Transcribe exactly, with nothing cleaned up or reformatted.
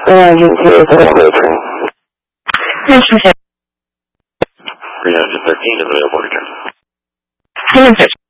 Agent two is available to train. three hundred thirteen is available to return.